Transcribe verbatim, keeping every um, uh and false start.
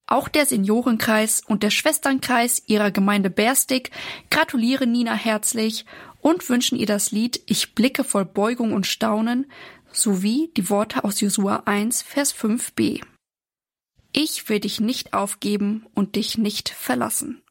Auch der Seniorenkreis und der Schwesternkreis ihrer Gemeinde Berstig gratulieren Nina herzlich und wünschen ihr das Lied Ich blicke voll Beugung und Staunen sowie die Worte aus Josua eins, Vers fünf b. Ich will dich nicht aufgeben und dich nicht verlassen.